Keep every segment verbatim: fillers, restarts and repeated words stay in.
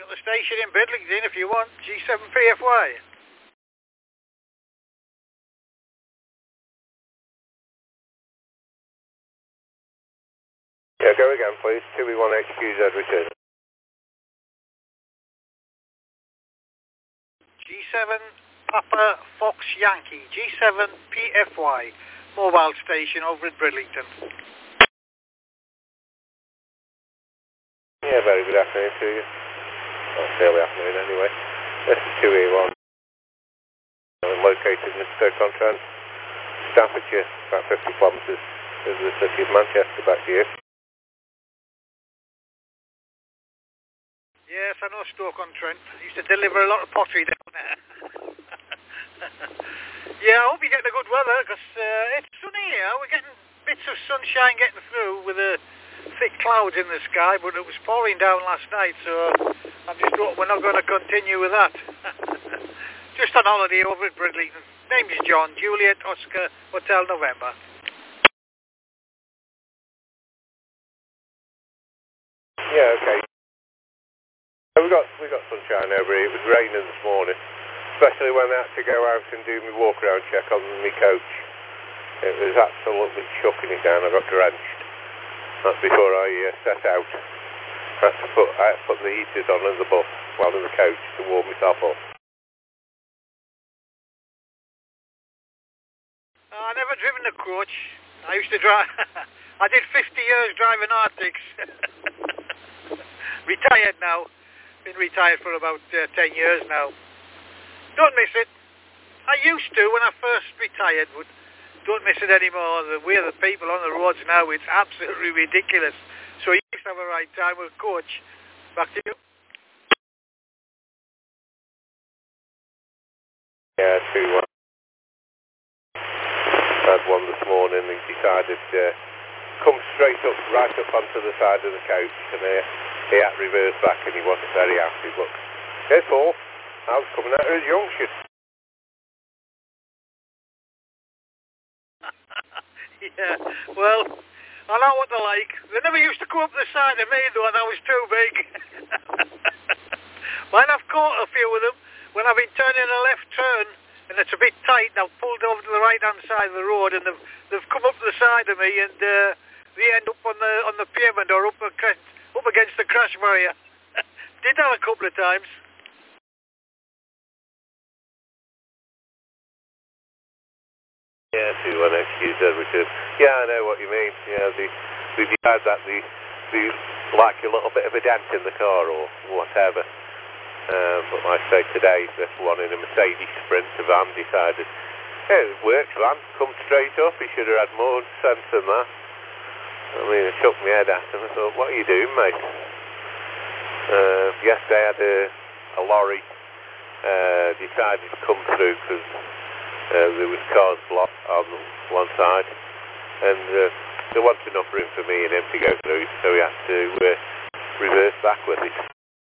Got the station in Bridlington if you want. G seven P F Y. Yeah, go again, please. two E one H Q Z return. G seven Papa Fox Yankee. G seven P F Y. Mobile station over at Bridlington. Yeah, very good afternoon to you. Well, it's early afternoon anyway. This is two E one. I'm located in Stoke-on-Trent, Staffordshire, about fifty kilometres over the city of Manchester. Back to you. Yes, I know Stoke-on-Trent. I used to deliver a lot of pottery down there. Yeah, I hope you're getting a good weather, because uh, it's sunny here. We're getting bits of sunshine getting through with the thick clouds in the sky, but it was pouring down last night, so I'm just hoping we're not going to continue with that. Just on holiday over at Bridlington. Name is John, Juliet Oscar Hotel November. Yeah, okay. We got we got sunshine over here. It was raining this morning, especially when I had to go out and do my walk around check on my coach. It was absolutely chucking it down. I got drenched. That's before I uh, set out. I had to put I had to put the heaters on in the bus while in the coach to warm myself up. Uh, I never driven a coach. I used to drive. I did fifty years driving Arctics. Retired now. Been retired for about uh, ten years now. Don't miss it. I used to when I first retired, but don't miss it anymore. The way the people on the roads now, it's absolutely ridiculous. So you used to have a right time with a coach. Back to you. Yeah, two one. I had one this morning. He decided to uh, come straight up, right up onto the side of the coach, and uh, he had to reverse back, and he wasn't very happy. But it's all. I was coming out of a junction. Yeah, well, I know what they're like. They never used to come up the side of me, though, and I was too big. Mine, I've caught a few of them when I've been turning a left turn, and it's a bit tight, and I've pulled over to the right-hand side of the road, and they've, they've come up the side of me, and uh, they end up on the on the pavement or up, up against the crash barrier. Did that a couple of times. Yeah, two one X Q Z return. Yeah, I know what you mean. Yeah, the the decide that the the like a little bit of a dent in the car or whatever. Um, but like I say, today this one in a Mercedes Sprinter van decided, yeah, it works, van, come straight up. He should have had more sense than that. I mean, I shook my head at him. I thought, what are you doing, mate? Uh, yesterday I had a, a lorry uh, decided to come through because uh, there was cars blocked on one side, and uh, there wasn't enough room for me and him to go through, so we had to uh, reverse back with it.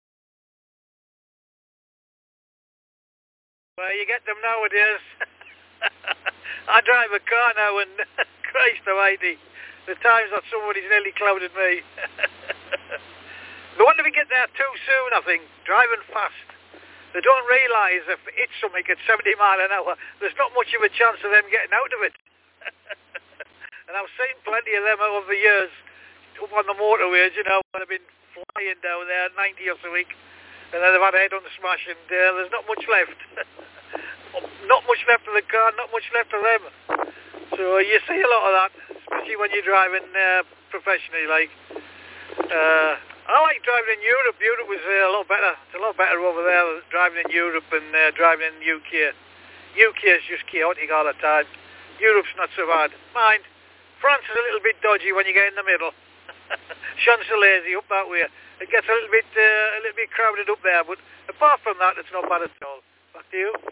Well, you get them nowadays. I drive a car now, and Christ almighty, the times that somebody's nearly clouded me. They want to be get there too soon, I think, driving fast. They don't realise if it's something at seventy mile an hour, there's not much of a chance of them getting out of it. And I've seen plenty of them over the years, up on the motorways, you know, when I've been flying down there, ninety or something, and then they've had a head-on smash, and uh, there's not much left. Not much left of the car, not much left of them. So you see a lot of that, especially when you're driving uh, professionally, like. Uh, I like driving in Europe. Europe was uh, a lot better. It's a lot better over there, driving in Europe and uh, driving in the U K. U K is just chaotic all the time. Europe's not so bad. Mind, France is a little bit dodgy when you get in the middle. Champs-Élysées up that way. It gets a little bit uh, a little bit crowded up there, but apart from that, it's not bad at all. Back to you.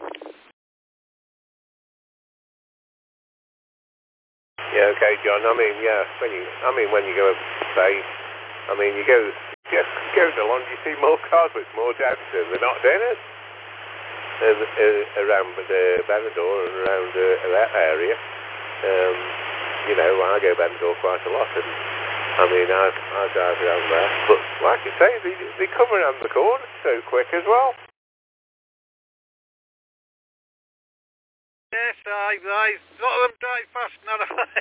Yeah, okay, John. I mean, yeah, when you, I mean, when you go over to Spain, I mean, you go, you go to London, you see more cars with more dents, and they're not doing it. Uh, uh, around the Benidorm and around uh, that area, um, you know, I go Benidorm quite a lot, and I mean, I, I drive around there, but like I say, they, they come around the corner so quick as well. Yes, I, I, a lot of them drive fast, not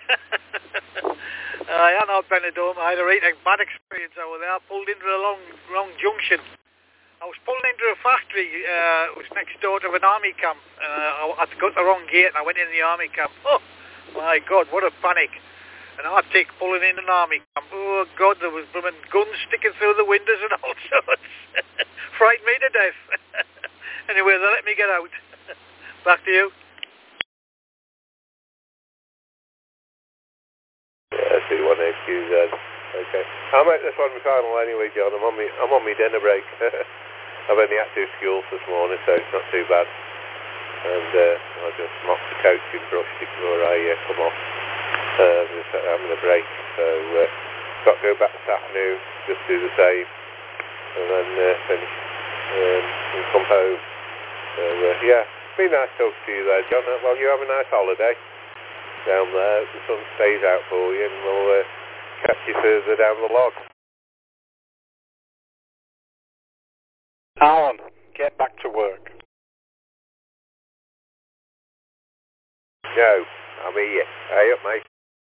I am not Benidorm. I had a really bad experience over there. I pulled into a long, wrong junction. I was pulling into a factory, uh, it was next door to an army camp. Uh, I had got the wrong gate and I went in the army camp. Oh, my God, what a panic. And I'd take pulling in an army camp. Oh, God, there was blooming guns sticking through the windows and all sorts. Frightened me to death. Anyway, they let me get out. Back to you. Yeah, C one H Q Z. Okay. I'll make this one my final anyway, John. I'm on me I'm on my dinner break. I've only had to school this morning, so it's not too bad. And uh, I just mopped the couch and brushed it before I uh, come off. Uh, I'm just having a break, so uh, got to go back this afternoon, just do the same, and then uh, finish um, and come home. So uh, yeah, it's been nice talking to you there, John. Well, you have a nice holiday down there. The sun stays out for you, and we'll uh, catch you further down the log. Alan, get back to work. No, I'm here. Hey up, mate.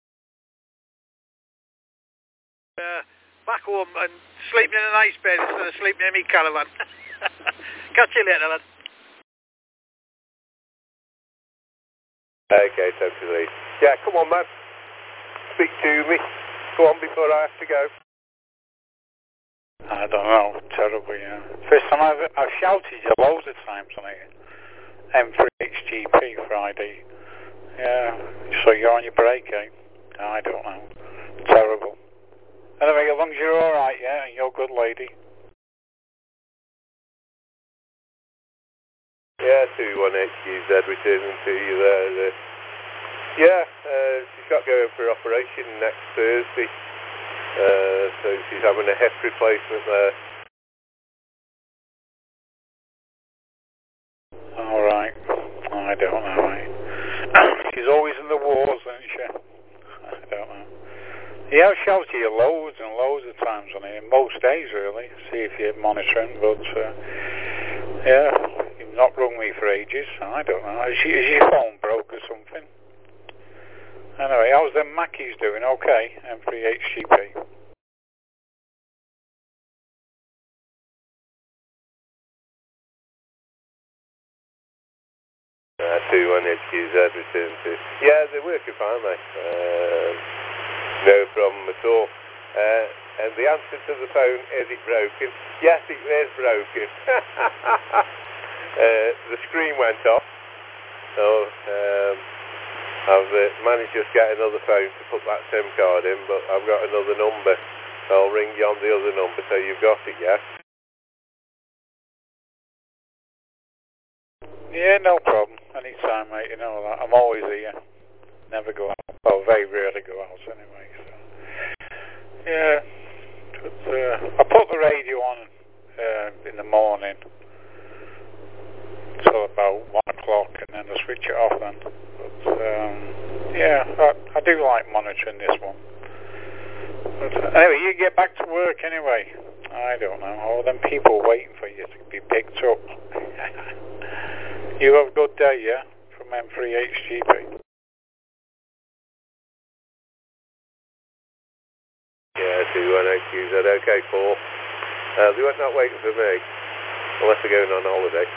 Uh, back home and sleeping in a nice bed instead of sleeping in my caravan. Catch you later, lad. Okay, so to leave. Yeah, come on, man. Speak to me. Go on before I have to go. I don't know, terrible, yeah. First time I've, I've shouted you loads of times on it. M three H G P Friday. Yeah, so you're on your break, eh? I don't know. Terrible. Anyway, as long as you're alright, yeah, and you're a good lady. Yeah, two one H Q Z returning to you there. Uh, yeah, uh, she's got going for operation next Thursday. Uh, so she's having a hip replacement there. Alright. I don't know, eh? She's always in the wars, isn't she? I don't know. Yeah, I've shouted you loads and loads of times on it, most days really, see if you're monitoring, but uh, yeah, you've not rung me for ages, I don't know. Is, she, is your phone broke or something? Anyway, how's them Mackies doing? Okay, M three H G P. Uh, two one H Q Z return to. Yeah, they're working fine, mate. Um, no problem at all. Uh, and the answer to the phone, is it broken? Yes, it is broken. uh, the screen went off. So um, I've uh, managed to just get another phone to put that SIM card in, but I've got another number. So I'll ring you on the other number so you've got it, yeah? Yeah, no problem. Anytime, mate, you know that. I'm always here. Never go out. Well, very rarely go out anyway, so. Yeah. But, uh, I put the radio on uh, in the morning till about one o'clock and then I switch it off then. But, um, yeah, I, I do like monitoring this one. But, uh, anyway, you get back to work anyway. I don't know. All them people waiting for you to be picked up. You have a good day, yeah? From M three H G P. Yeah, two one H Q Z. Okay, Paul. Uh, they were not waiting for me. Unless they're going on holiday.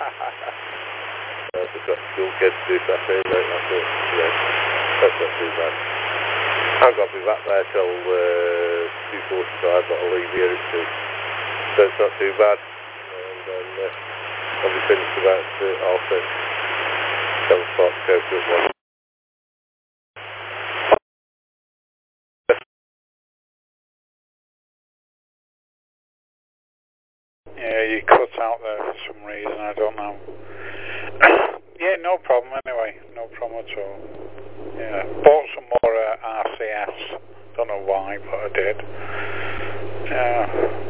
I've just got school kids to do this afternoon, mate. That's it. Yeah, that's not too bad. I've got to be back there till uh, two forty-five, but I'll leave here at two. So it's not too bad. And then uh, I'll be finished about uh, half six. seven o'clock, go to one. Yeah, you cut out there for some reason, I don't know. Yeah, no problem anyway, no problem at all. Yeah, bought some more uh, R C S, don't know why, but I did. Yeah.